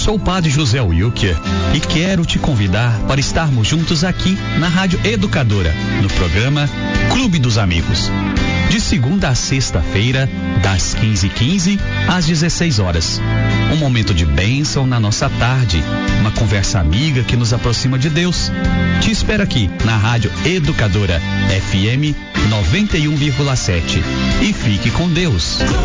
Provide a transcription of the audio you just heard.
Sou o Padre José Wilker e quero te convidar para estarmos juntos aqui na Rádio Educadora, no programa Clube dos Amigos. De segunda a sexta-feira, das 15h15 às 16h. Um momento de bênção na nossa tarde, uma conversa amiga que nos aproxima de Deus. Te espero aqui na Rádio Educadora FM 91,7. E fique com Deus.